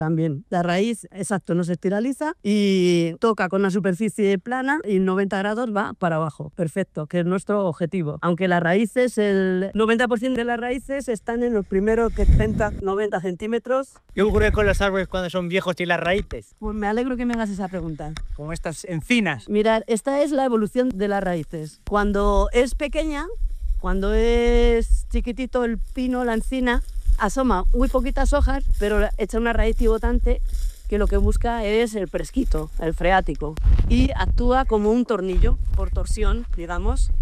También la raíz, exacto, no se espiraliza y toca con una superficie plana y 90 grados va para abajo. Perfecto, que es nuestro objetivo. Aunque las raíces, el 90% de las raíces están en los primeros 70-90 centímetros. ¿Qué ocurre con los árboles cuando son viejos y las raíces? Pues me alegro que me hagas esa pregunta. Como estas encinas. Mirad, esta es la evolución de las raíces. Cuando es pequeña, cuando es chiquitito el pino, la encina, asoma muy poquitas hojas, pero echa una raíz pivotante que lo que busca es el fresquito, el freático, y actúa como un tornillo, por torsión, digamos.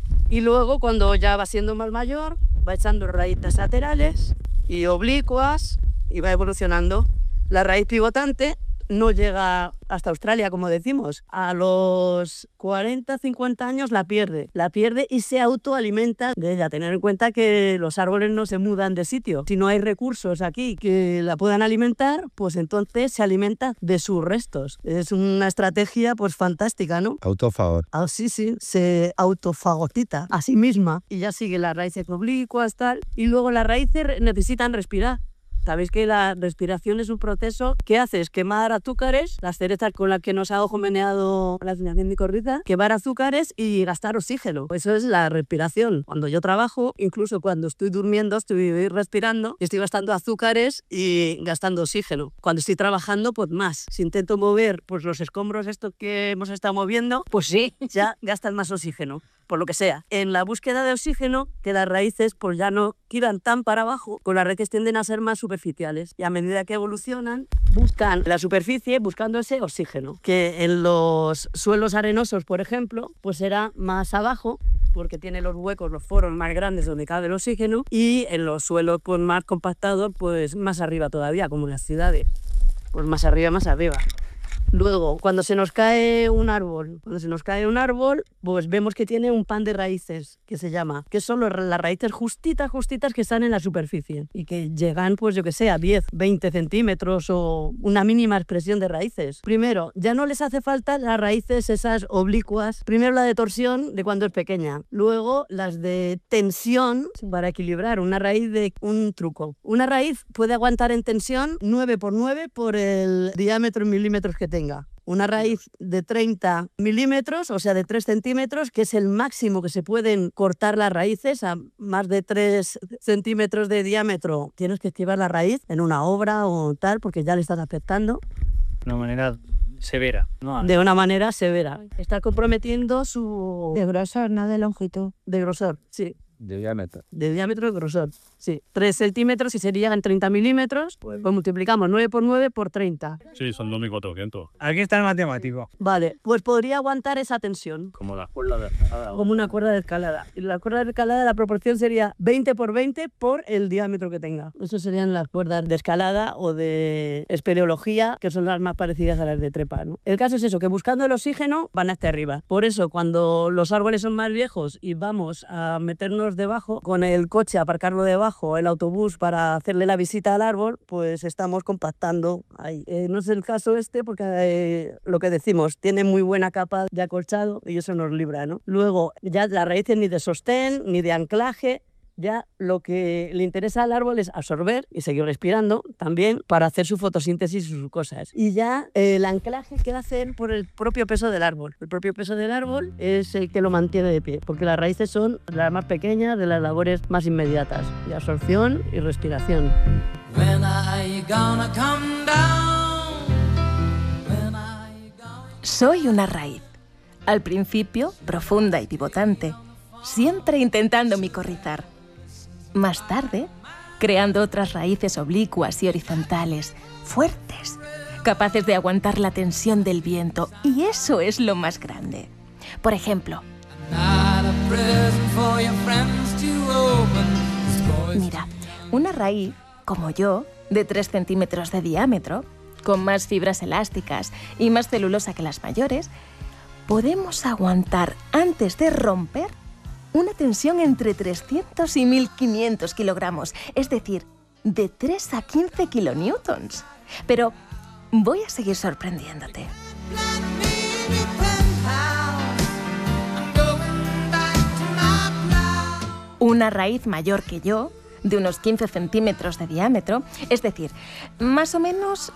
Y luego, cuando ya va siendo más mayor, va echando raíces laterales y oblicuas y va evolucionando. La raíz pivotante no llega hasta Australia, como decimos. A los 40, 50 años la pierde y se autoalimenta de ella. Tener en cuenta que los árboles no se mudan de sitio. Si no hay recursos aquí que la puedan alimentar, pues entonces se alimenta de sus restos. Es una estrategia pues fantástica, ¿no? Autofagor. Ah, sí, se autofagocita a sí misma y ya sigue las raíces oblicuas, tal. Y luego las raíces necesitan respirar. Sabéis que la respiración es un proceso que hace es quemar azúcares, las cerezas con las que nos ha homenajeado la Asociación Micorriza, quemar azúcares y gastar oxígeno. Eso es la respiración. Cuando yo trabajo, incluso cuando estoy durmiendo, estoy respirando y estoy gastando azúcares y gastando oxígeno. Cuando estoy trabajando, pues más. Si intento mover pues los escombros estos que hemos estado moviendo, pues sí, ya gastan más oxígeno. Por lo que sea. En la búsqueda de oxígeno, que las raíces pues ya no giran tan para abajo, con las raíces tienden a ser más superficiales y a medida que evolucionan, buscan la superficie buscando ese oxígeno, que en los suelos arenosos, por ejemplo, pues será más abajo, porque tiene los huecos, los foros más grandes donde cabe el oxígeno, y en los suelos pues más compactados, pues más arriba todavía, como en las ciudades, pues más arriba, Luego, cuando se nos cae un árbol, pues vemos que tiene un pan de raíces, que se llama, que son las raíces justitas que están en la superficie y que llegan, pues yo que sé, a 10, 20 centímetros o una mínima expresión de raíces. Primero, ya no les hace falta las raíces esas oblicuas. Primero la de torsión de cuando es pequeña. Luego las de tensión para equilibrar una raíz de un truco. Una raíz puede aguantar en tensión 9x9 por el diámetro en milímetros que tenga. Una raíz de 30 milímetros, o sea, de 3 centímetros, que es el máximo que se pueden cortar las raíces a más de 3 centímetros de diámetro. Tienes que esquivar la raíz en una obra o tal, porque ya le estás afectando. De una manera severa, ¿no? De una manera severa. Está comprometiendo su... De grosor, no de longitud. De grosor, sí. De diámetro. De diámetro y grosor, sí. 3 centímetros, si serían 30 milímetros, pues multiplicamos 9x9 por 30. Sí, son 2.400. Aquí está el matemático. Vale, pues podría aguantar esa tensión. Como la cuerda de escalada. Como una cuerda de escalada. Y la cuerda de escalada, la proporción sería 20x20 por el diámetro que tenga. Eso serían las cuerdas de escalada o de espeleología, que son las más parecidas a las de trepa, ¿no? El caso es eso, que buscando el oxígeno van hasta arriba. Por eso, cuando los árboles son más viejos y vamos a meternos debajo, con el coche aparcarlo debajo, el autobús para hacerle la visita al árbol, pues estamos compactando ahí. No es el caso este porque lo que decimos, tiene muy buena capa de acolchado y eso nos libra, ¿no? Luego, ya las raíces ni de sostén, ni de anclaje, ya lo que le interesa al árbol es absorber y seguir respirando también para hacer su fotosíntesis y sus cosas. Y ya el anclaje queda hacer por el propio peso del árbol. El propio peso del árbol es el que lo mantiene de pie, porque las raíces son las más pequeñas de las labores más inmediatas, de absorción y respiración. Soy una raíz. Al principio, profunda y pivotante, siempre intentando micorrizar. Más tarde, creando otras raíces oblicuas y horizontales, fuertes, capaces de aguantar la tensión del viento, y eso es lo más grande. Por ejemplo, mira, una raíz, como yo, de 3 centímetros de diámetro, con más fibras elásticas y más celulosa que las mayores, podemos aguantar antes de romper una tensión entre 300 y 1500 kilogramos, es decir, de 3 a 15 kilonewtons. Pero voy a seguir sorprendiéndote. Una raíz mayor que yo de unos 15 centímetros de diámetro, es decir, más o menos